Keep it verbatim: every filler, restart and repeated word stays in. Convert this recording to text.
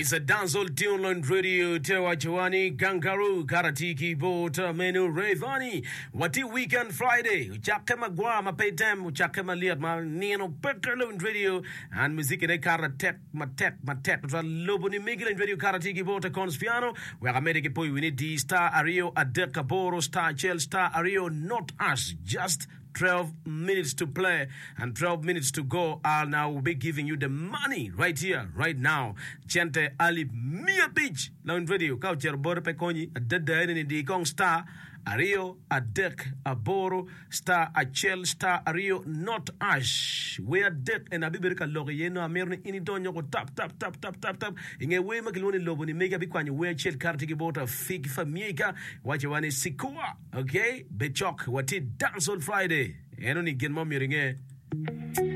It's a dancehall tune on radio. Tewa Chawani, Gangaru, Karatiki, Bota, Menu, Rayvani. Wati weekend Friday. Uchakema gwa, mapaitem, uchakema liat, ma nino, perkalo on radio. And music in a karatek, matek, matek. Lobo ni migil in radio, Karatiki, Bota, Conspiano. Where America poi, we need the star Ario, Adeka Boro, star Chel, star Ario, not us, just twelve minutes to play and twelve minutes to go. I'll now be giving you the money right here, right now. Chente Ali Mia Beach, Lounge Radio, Coucher Boro Peconi, a dead in the Kong Star, Ario, a deck, a Boro, Star, a Chel, Star, Ario, not Ash. We are deck and a Biblical Lorieno, American in Donio, tap, tap, tap, tap, tap, tap. In a way, Macaloni Lobo, the mega Biquan, where Chel Kartiki Bota, Fig Famiga, what you want is Sikua, okay? Bechok, what it dance on Friday. I don't need get more meeting.